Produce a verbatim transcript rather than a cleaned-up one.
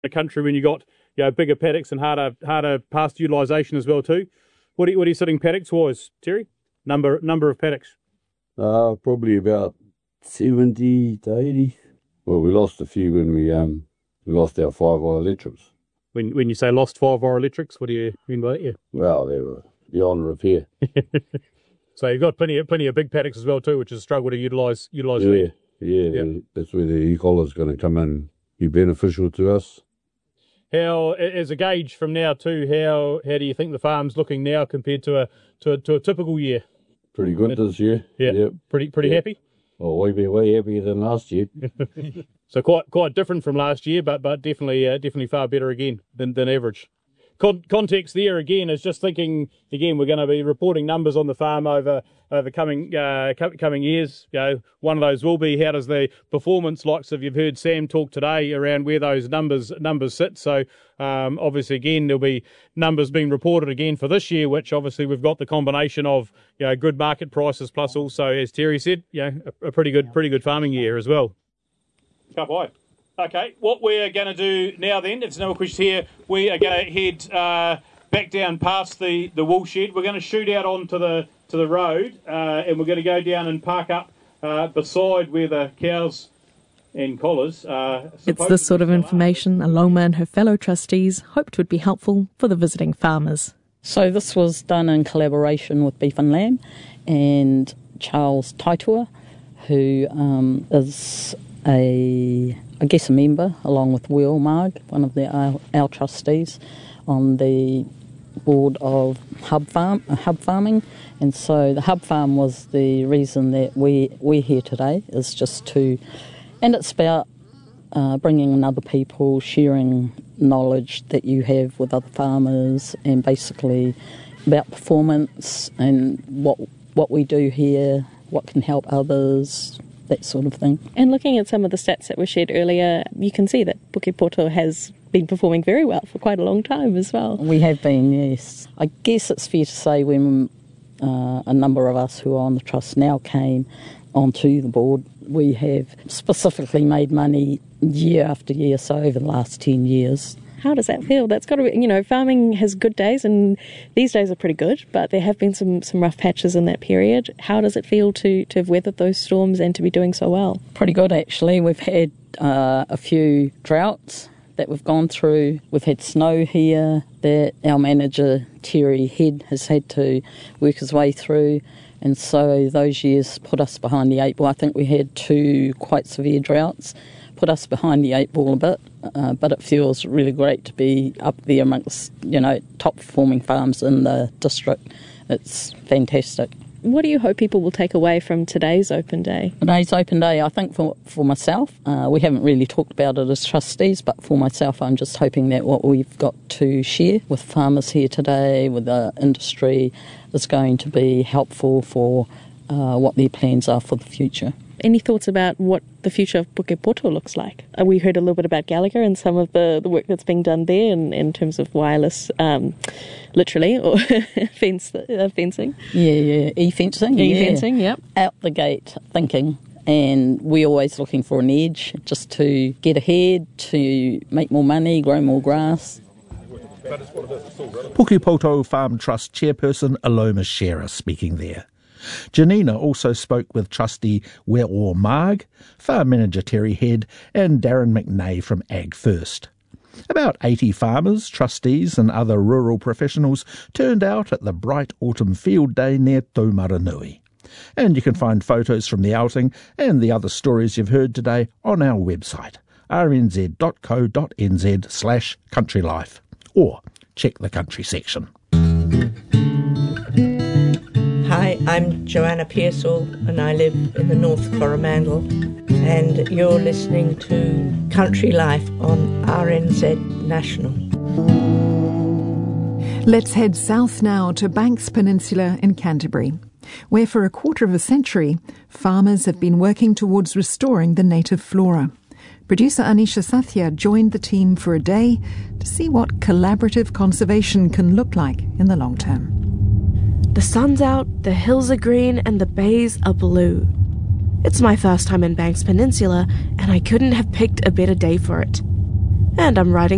the country when you got you know bigger paddocks and harder harder pasture utilisation as well too. What are you, what are you sitting paddocks wise, Terry? Number number of paddocks? Uh, probably about seventy to eighty. Well, we lost a few when we um we lost our five eye electrics. When when you say lost five eye electrics, what do you mean by that? Yeah. Well, they were beyond repair. So you've got plenty of plenty of big paddocks as well too, which is a struggle to utilise utilise. Yeah, yeah, yeah. That's where the e-collar's going to come in and be beneficial to us. How, as a gauge from now too, how how do you think the farm's looking now compared to a to a, to a typical year? Pretty good this year. Yeah, yep. pretty pretty yep. happy. Oh, we've been way happier than last year. So quite quite different from last year, but but definitely uh, definitely far better again than than average. Con- context there again is just thinking again we're going to be reporting numbers on the farm over over coming uh, co- coming years. You know, one of those will be how does the performance, likes of you've heard Sam talk today around where those numbers numbers sit. So um, obviously again there'll be numbers being reported again for this year, which obviously we've got the combination of you know good market prices plus also, as Terry said, you know a, a pretty good pretty good farming year as well. Cup high. Okay, what we're going to do now then, if there's no more questions here, we are going to head uh, back down past the, the wool shed. We're going to shoot out onto the to the road uh, and we're going to go down and park up uh, beside where the cows and collars are. It's the sort of information Aloma and her fellow trustees hoped would be helpful for the visiting farmers. So this was done in collaboration with Beef and Lamb and Charles Taitua, who um, is a... I guess a member, along with Will Marg, one of the, our, our trustees, on the board of Hub Farm, uh, Hub Farming. And so the Hub Farm was the reason that we, we're here today, is just to... And it's about uh, bringing in other people, sharing knowledge that you have with other farmers, and basically about performance and what what we do here, what can help others, that sort of thing. And looking at some of the stats that were shared earlier, you can see that Pukepoto has been performing very well for quite a long time as well. We have been, yes. I guess it's fair to say when uh, a number of us who are on the trust now came onto the board, we have specifically made money year after year, so over the last ten years. How does that feel? That's got to be, you know, farming has good days and these days are pretty good, but there have been some, some rough patches in that period. How does it feel to, to have weathered those storms and to be doing so well? Pretty good, actually. We've had uh, a few droughts that we've gone through. We've had snow here that our manager, Terry Head, has had to work his way through. And so those years put us behind the eight ball. I think we had two quite severe droughts, put us behind the eight ball a bit, uh, but it feels really great to be up there amongst, you know, top performing farms in the district. It's fantastic. What do you hope people will take away from today's open day? Today's open day, I think for for myself, uh, we haven't really talked about it as trustees, but for myself, I'm just hoping that what we've got to share with farmers here today, with the industry, is going to be helpful for uh, what their plans are for the future. Any thoughts about what the future of Pukepoto looks like? Uh, we heard a little bit about Gallagher and some of the, the work that's being done there in, in terms of wireless, um, literally, or fence, uh, fencing. Yeah, yeah, e-fencing. E-fencing, yeah. Yep. Out the gate thinking. And we're always looking for an edge, just to get ahead, to make more money, grow more grass. Pukepoto Farm Trust Chairperson Aloma Shearer speaking there. Janina also spoke with trustee Will Marg, farm manager Terry Head and Darren McNay from Ag First. About eighty farmers, trustees and other rural professionals turned out at the bright autumn field day near Taumaranui. And you can find photos from the outing and the other stories you've heard today on our website, r n z dot co dot n z slash country life, or check the country section. Hi, I'm Joanna Pearsall and I live in the North Coromandel, and you're listening to Country Life on R N Z National. Let's head south now to Banks Peninsula in Canterbury, where for a quarter of a century farmers have been working towards restoring the native flora. Producer Anisha Sathya joined the team for a day to see what collaborative conservation can look like in the long term. The sun's out, the hills are green, and the bays are blue. It's my first time in Banks Peninsula, and I couldn't have picked a better day for it. And I'm riding